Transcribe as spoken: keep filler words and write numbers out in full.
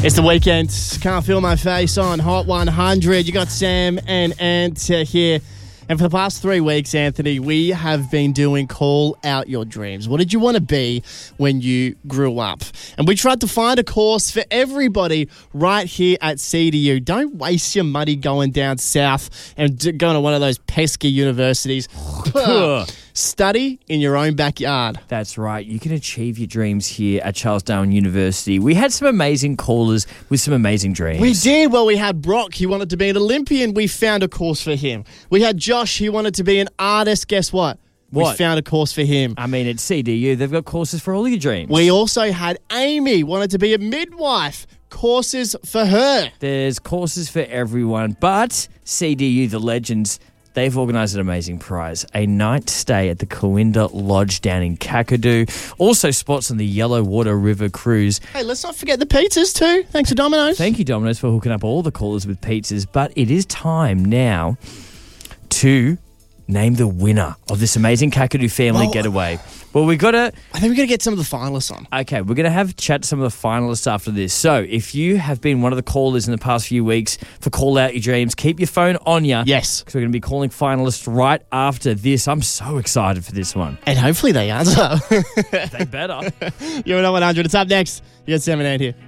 It's the weekend. Can't feel my face on Hot one hundred. You got Sam and Ant uh, here. And for the past three weeks, Anthony, we have been doing Call Out Your Dreams. What did you want to be when you grew up? And we tried to find a course for everybody right here at C D U. Don't waste your money going down south and d- going to one of those pesky universities. Study in your own backyard. That's right. You can achieve your dreams here at Charles Darwin University. We had some amazing callers with some amazing dreams. We did. Well, we had Brock. He wanted to be an Olympian. We found a course for him. We had Josh. He wanted to be an artist. Guess what? What? We found a course for him. I mean, at C D U, they've got courses for all your dreams. We also had Amy. Wanted to be a midwife. Courses for her. There's courses for everyone. But C D U, the legends, they've organised an amazing prize. A night stay at the Coinda Lodge down in Kakadu. Also spots on the Yellow Water River cruise. Hey, let's not forget the pizzas too. Thanks to Domino's. Thank you, Domino's, for hooking up all the callers with pizzas. But it is time now to name the winner of this amazing Kakadu family Well, getaway. Well, we've got to... I think we're going to get some of the finalists on. Okay, we're going to have a chat to some of the finalists after this. So if you have been one of the callers in the past few weeks for Call Out Your Dreams, keep your phone on you. Yes. Because we're going to be calling finalists right after this. I'm so excited for this one. And hopefully they answer. They better. You're at one hundred. It's up next. You got seven eight here.